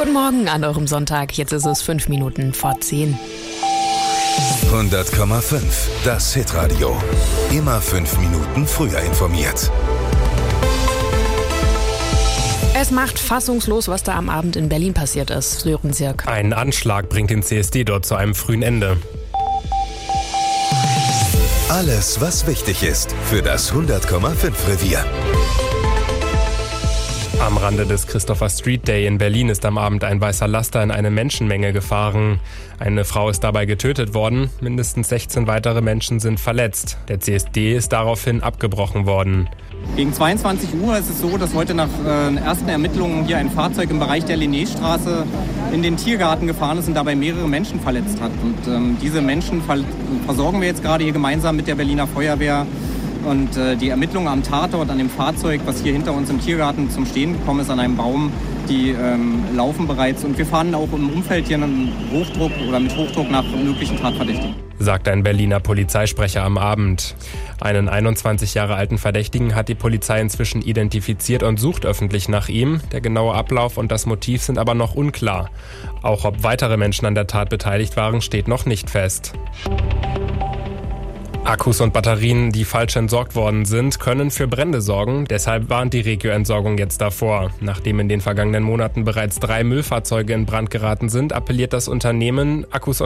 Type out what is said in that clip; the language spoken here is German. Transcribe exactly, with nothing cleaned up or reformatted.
Guten Morgen an eurem Sonntag. Jetzt ist es fünf Minuten vor zehn. hundert Komma fünf, das Hitradio. Immer fünf Minuten früher informiert. Es macht fassungslos, was da am Abend in Berlin passiert ist. Sören Sirk. Ein Anschlag bringt den C S D dort zu einem frühen Ende. Alles, was wichtig ist für das hundert Komma fünf Revier. Am Rande des Christopher Street Day in Berlin ist am Abend ein weißer Laster in eine Menschenmenge gefahren. Eine Frau ist dabei getötet worden, mindestens sechzehn weitere Menschen sind verletzt. Der C S D ist daraufhin abgebrochen worden. Gegen zweiundzwanzig Uhr ist es so, dass heute nach äh, ersten Ermittlungen hier ein Fahrzeug im Bereich der Linnéstraße in den Tiergarten gefahren ist und dabei mehrere Menschen verletzt hat. Und ähm, diese Menschen ver- versorgen wir jetzt gerade hier gemeinsam mit der Berliner Feuerwehr. Und äh, die Ermittlungen am Tatort, an dem Fahrzeug, was hier hinter uns im Tiergarten zum Stehen gekommen ist, an einem Baum, die ähm, laufen bereits. Und wir fahren auch im Umfeld hier einen Hochdruck oder mit Hochdruck nach möglichen Tatverdächtigen. Sagt ein Berliner Polizeisprecher am Abend. Einen einundzwanzig Jahre alten Verdächtigen hat die Polizei inzwischen identifiziert und sucht öffentlich nach ihm. Der genaue Ablauf und das Motiv sind aber noch unklar. Auch ob weitere Menschen an der Tat beteiligt waren, steht noch nicht fest. Akkus und Batterien, die falsch entsorgt worden sind, können für Brände sorgen. Deshalb warnt die Regio-Entsorgung jetzt davor. Nachdem in den vergangenen Monaten bereits drei Müllfahrzeuge in Brand geraten sind, appelliert das Unternehmen, Akkus